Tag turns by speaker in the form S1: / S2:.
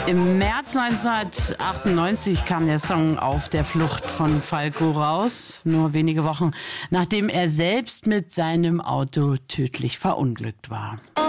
S1: Im März 1998 kam der Song Auf der Flucht von Falco raus, nur wenige Wochen nachdem er selbst mit seinem Auto tödlich verunglückt war.